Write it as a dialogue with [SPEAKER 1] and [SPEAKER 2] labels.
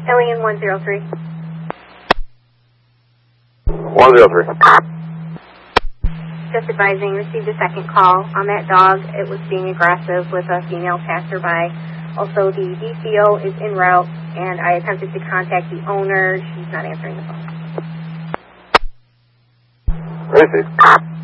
[SPEAKER 1] Alien 103.
[SPEAKER 2] 103.
[SPEAKER 1] Just advising, received a second call on that dog. It was being aggressive with a female passerby. Also, the DCO is en route, and I attempted to contact the owner. She's not answering the phone.
[SPEAKER 2] Where is he?